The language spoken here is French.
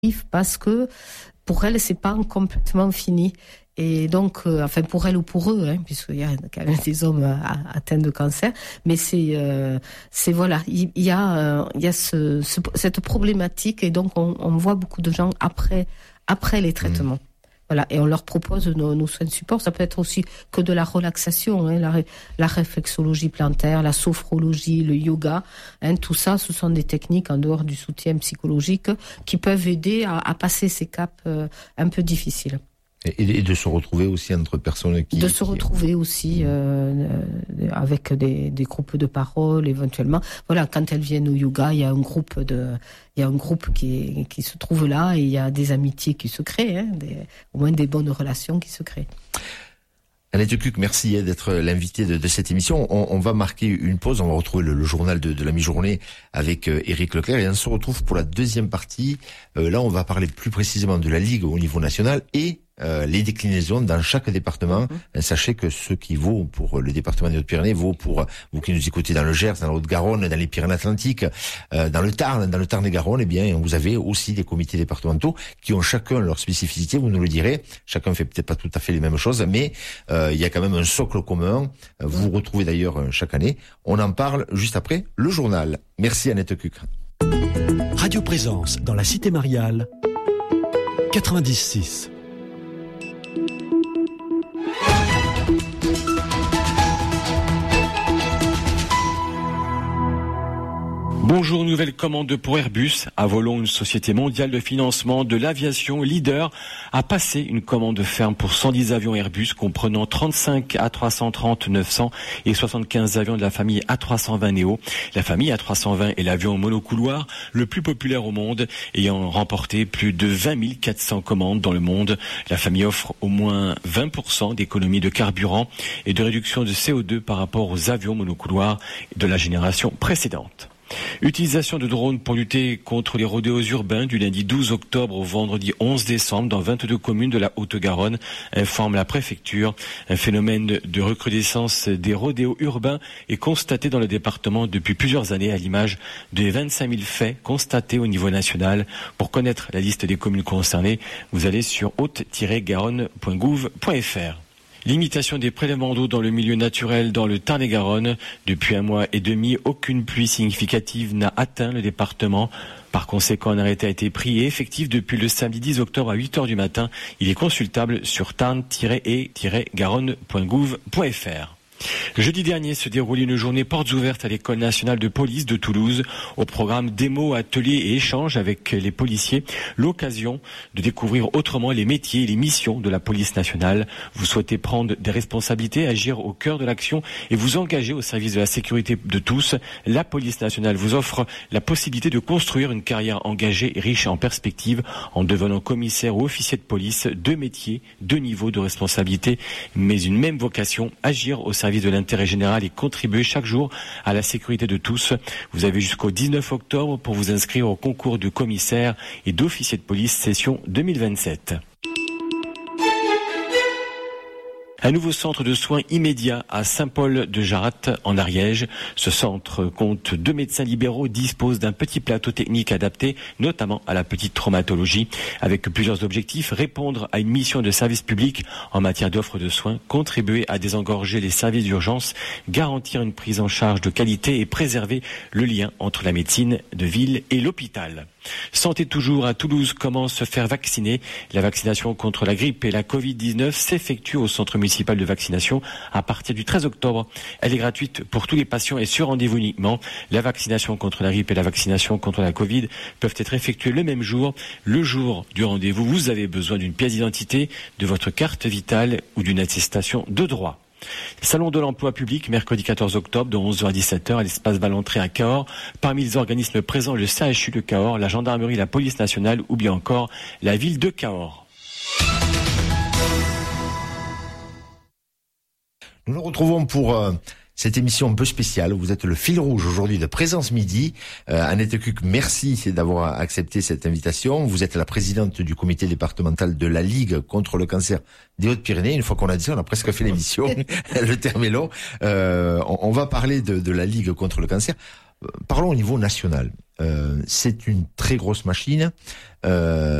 parce que pour elle, c'est pas complètement fini. Et donc, pour elle ou pour eux, puisqu'il y a quand même des hommes atteints de cancer, mais c'est voilà, il y a cette problématique, et donc on voit beaucoup de gens après les traitements. Voilà, et on leur propose nos soins de support. Ça peut être aussi que de la relaxation, la réflexologie plantaire, la sophrologie, le yoga. Tout ça, ce sont des techniques en dehors du soutien psychologique qui peuvent aider à passer ces caps un peu difficiles. Et de se retrouver aussi entre personnes qui... retrouver aussi avec des groupes de parole éventuellement. Voilà, quand elles viennent au yoga, il y a un groupe qui se trouve là, et il y a des amitiés qui se créent, au moins des bonnes relations qui se créent. Annette Cuc, merci d'être l'invitée de cette émission. On va marquer une pause, on va retrouver le journal de la mi-journée avec Éric Leclerc, et on se retrouve pour la deuxième partie. Là, on va parler plus précisément de la Ligue au niveau national et les déclinaisons dans chaque département. Sachez que ce qui vaut pour le département des Hautes-Pyrénées vaut pour vous qui nous écoutez dans le Gers, dans la Haute-Garonne, dans les Pyrénées-Atlantiques, dans le Tarn-et-Garonne. Eh bien, vous avez aussi des comités départementaux qui ont chacun leur spécificité. Vous nous le direz. Chacun fait peut-être pas tout à fait les mêmes choses, mais il y a quand même un socle commun. Vous retrouvez d'ailleurs chaque année. On en parle juste après le journal. Merci Annette Cuc. Radio Présence dans la Cité Mariale 90.6. Bonjour, nouvelle commande pour Airbus. Avolon, une société mondiale de financement de l'aviation leader, a passé une commande ferme pour 110 avions Airbus comprenant 35 A330 900 et 75 avions de la famille A320 Neo. La famille A320 est l'avion monocouloir le plus populaire au monde, ayant remporté plus de 20 400 commandes dans le monde. La famille offre au moins 20% d'économie de carburant et de réduction de CO2 par rapport aux avions monocouloirs de la génération précédente. Utilisation de drones pour lutter contre les rodéos urbains du lundi 12 octobre au vendredi 11 décembre dans 22 communes de la Haute-Garonne, informe la préfecture. Un phénomène de recrudescence des rodéos urbains est constaté dans le département depuis plusieurs années, à l'image des 25 000 faits constatés au niveau national. Pour connaître la liste des communes concernées, vous allez sur haute-garonne.gouv.fr. Limitation des prélèvements d'eau dans le milieu naturel dans le Tarn-et-Garonne. Depuis un mois et demi, aucune pluie significative n'a atteint le département. Par conséquent, un arrêté a été pris et effectif depuis le samedi 10 octobre à 8h du matin. Il est consultable sur tarn-et-garonne.gouv.fr. Jeudi dernier se déroulait une journée portes ouvertes à l'École nationale de police de Toulouse. Au programme démos, ateliers et échanges avec les policiers, l'occasion de découvrir autrement les métiers et les missions de la police nationale. Vous souhaitez prendre des responsabilités, agir au cœur de l'action et vous engager au service de la sécurité de tous. La police nationale vous offre la possibilité de construire une carrière engagée et riche en perspectives en devenant commissaire ou officier de police. 2 métiers, 2 niveaux de responsabilité, mais une même vocation, agir au service de l'intérêt général et contribuer chaque jour à la sécurité de tous. Vous avez jusqu'au 19 octobre pour vous inscrire au concours de commissaire et d'officier de police session 2027. Un nouveau centre de soins immédiats à Saint-Paul-de-Jarrat en Ariège. Ce centre compte 2 médecins libéraux, dispose d'un petit plateau technique adapté, notamment à la petite traumatologie, avec plusieurs objectifs: répondre à une mission de service public en matière d'offre de soins, contribuer à désengorger les services d'urgence, garantir une prise en charge de qualité et préserver le lien entre la médecine de ville et l'hôpital. Santé toujours à Toulouse, comment se faire vacciner? La vaccination contre la grippe et la Covid-19 s'effectue au centre municipal de vaccination à partir du 13 octobre. Elle est gratuite pour tous les patients et sur rendez-vous uniquement. La vaccination contre la grippe et la vaccination contre la Covid peuvent être effectuées le même jour. Le jour du rendez-vous, vous avez besoin d'une pièce d'identité, de votre carte vitale ou d'une attestation de droit. Salon de l'emploi public, mercredi 14 octobre, de 11h à 17h, à l'espace Valentré à Cahors. Parmi les organismes présents, le CHU de Cahors, la gendarmerie, la police nationale ou bien encore la ville de Cahors. Nous nous retrouvons pour cette émission un peu spéciale. Vous êtes le fil rouge aujourd'hui de Présence Midi. Annette Cuc, merci d'avoir accepté cette invitation. Vous êtes la présidente du comité départemental de la Ligue contre le cancer des Hautes-Pyrénées. Une fois qu'on a dit ça, on a presque fait l'émission. Le terme est long. On va parler de la Ligue contre le cancer. parlons au niveau national. C'est une très grosse machine.